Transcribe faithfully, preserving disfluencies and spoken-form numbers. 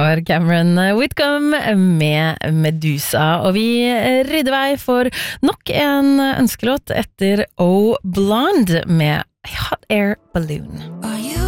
var Cameron Whitcomb med Medusa, og vi rydder vei for nok en ønskelåt etter Oh Blonde med Hot Air Balloon.